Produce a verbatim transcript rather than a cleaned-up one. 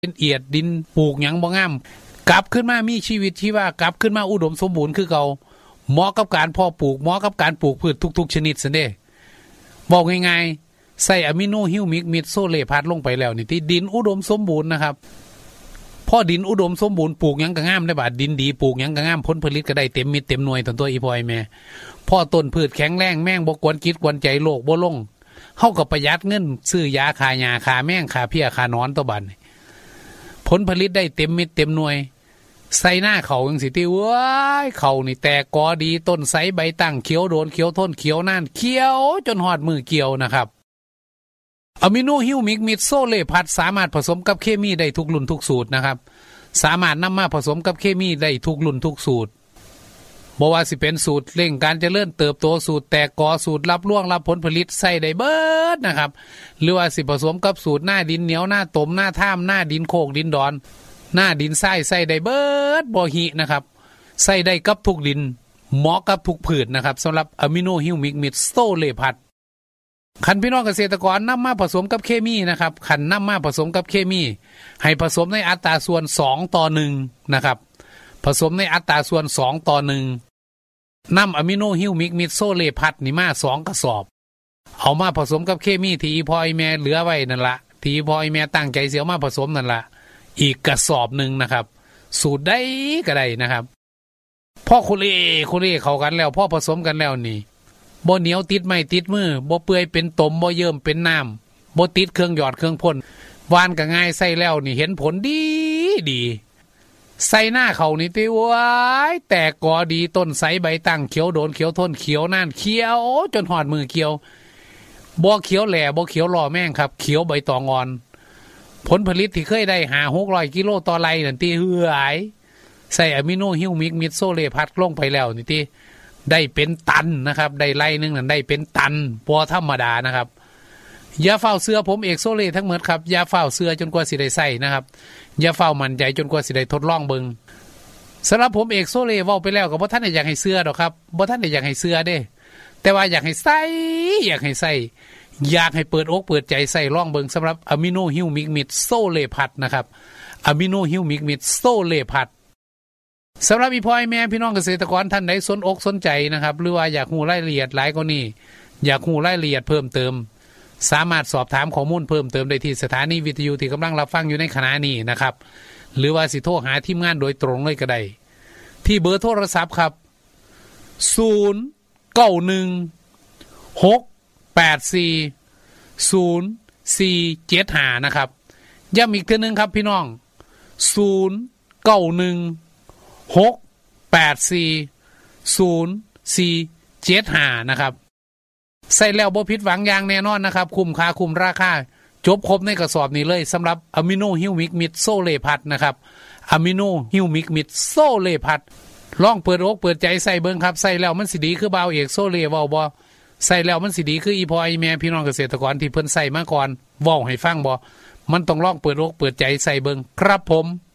เป็นเอียดดินปลูกหยังบ่งามกลับขึ้นมามีชีวิตที่ว่ากลับขึ้นมาอุดมสมบูรณ์คือเก่าเหมาะกับการเพาะปลูกเหมาะกับการปลูกพืชทุกๆชนิดซั่นเด้บอกง่ายๆใส่อะมิโนฮิวมิกมิดโซเลพัดลงไปแล้วนี่ที่ดินอุดมสมบูรณ์นะครับพอดินอุดมสมบูรณ์ปลูกหยังก็งามได้บาดดินดีปลูกหยังก็งามผลผลิตก็ได้เต็มมิดเต็มหน่วยทั้งตัวอีพอยแม่พอต้นพืชแข็งแรงแม่งบ่กวนคิดกวนใจโลกบ่ลงเฮาก็ประหยัดเงินซื้อยาฆ่าหญ้าฆ่าแม่งฆ่าเพี้ยฆ่านอนตัวบัดนี้ผลผลิตได้เต็มมิดเต็มหน่วยใส่หน้าเขาจังสิติว้ายเขานี่แตกกอดีต้นไสใบตั้งเขียวโดนเขียวทนเขียวน่านเขียวจนหอดมือเกี่ยวนะครับอะมิโนฮิวมิกมิดโซเลพัดสามารถผสมกับเคมีได้ทุกรุ่นทุกสูตรนะครับสามารถนำมาผสมกับเคมีได้ทุกรุ่นทุกสูตรบ่ว่าสิเป็นสูตรเร่งการเจริญเติบโตสูตรแตกกอสูตรรับร่วงรับผลผลิตใส่ได้เบิดนะครับหรือว่าสิผสมกับสูตรหน้าดินเหนียวหน้าตมหน้าท่ามหน้าดินโคกดินดอนหน้าดินทรายใส่ได้เบิดบ่หินะครับใส่ได้กับทุกดินเหมาะกับทุกพืชนะครับสำหรับอะมิโนฮิวมิกมิดโซเลพัดคันพี่น้องเกษตรกรนำมาผสมกับเคมีนะครับคันนำมาผสมกับเคมีให้ผสมในอัตราส่วนสองต่อหนึ่งนะครับผสมในอัตราส่วนสองต่อหนึ่งนำอะมิโนฮิวมิกมิดโซเลพัดนี่มาสองกระสอบเอามาผสมกับเคมีที่อีพอยแม่เหลือไว้นั่นละที่อีพอยแม่ตั้งใจเสียมาผสมนั่นละอีกกระสอบหนึ่งนะครับสูตรได้ก็ได้นะครับพ่อคุเล่คุเล่เข้ากันแล้วพ่อผสมกันแล้วนี่บ่เหนียวติดไม่ติดมือบ่เปื่อยเป็นตมบ่เยิ่มเป็นน้ำบ่ติดเครื่องหยอดเครื่องพ่นวานก็ง่ายใส่แล้วนี่เห็นผลดีดีใส่หน้าเขานี่ติว้ายแตกกอดีต้นไสใบตั้งเขียวโดนเขียวทนเขียวน่านเขียวจนหอดมือเขียวบ่เขียวแหล่บ่เขียวหล่อแม่งครับเขียวใบตองอ่อนผลผลิตที่เคยได้หาหกร้อยกิโลต่อไร่นั่นติเหื่อยใส่อะมิโนฮิวมิกมิดโซเลพัดลงไปแล้วนี่ติได้เป็นตันนะครับได้ไร่นึงนั่นได้เป็นตันบ่ธรรมดานะครับอย่าเฝ้าเสื้อผมเอกโซเลทั้งหมดครับอย่าเฝ้าเสื้อจนกว่าสิได้ใส่นะครับอย่าเฝ้ามั่นใจจนกว่าสิได้ทดลองเบิ่งสำหรับผมเอกโซเลเว้าไปแล้วก็บ่ทันได้อยากให้เสื้อดอกครับบ่ทันได้อยากให้เสื้อเด้แต่ว่าอยากให้ใส่อยากให้ใส่อยากให้เปิดอกเปิดใจใส่ลองเบิ่งสำหรับอะมิโนฮิวมิกมิดโซเลพัดนะครับอะมิโนฮิวมิกมิดโซเลพัดสำหรับอีพ่อแม่พี่น้องเกษตรกรท่านใดสนอกสนใจนะครับหรือว่าอยากรู้รายละเอียดหลายกว่านี้อยากรู้รายละเอียดเพิ่มเติมสามารถสอบถามข้อมูลเพิ่มเติมได้ที่สถานีวิทยุที่กำลังรับฟังอยู่ในขณะนี้นะครับหรือว่าสิโทรหาทีมงานโดยตรงเลยก็ได้ที่เบอร์โทรศัพท์ครับศูนย์ เก้า หนึ่ง หก แปด สี่ ศูนย์ สี่ เจ็ด ห้านะครับย้ำอีกเทื่อนึงครับพี่น้องศูนย์ เก้า หนึ่ง หก แปด สี่ ศูนย์ สี่ เจ็ด ห้านะครับใส่แล้วบ่ผิดหวังอย่างแน่นอนนะครับคุ้มค่าคุ้มราคาจบครบในกระสอบนี้เลยสำหรับอะมิโนฮิวมิกมิดโซเลพัดนะครับอะมิโนฮิวมิกมิดโซเลพัดลองเปิดอกเปิดใจใส่เบิ่งครับใส่แล้วมันสิดีคือบ่าวเอกโซเลเว้าบ่ใส่แล้วมันสิดีคืออีพ่ออีแม่พี่น้องเกษตรกรที่เพิ่นใส่มาก่อนเว้าให้ฟังบ่มันต้องลองเปิดอกเปิดใจใส่เบิ่งครับผม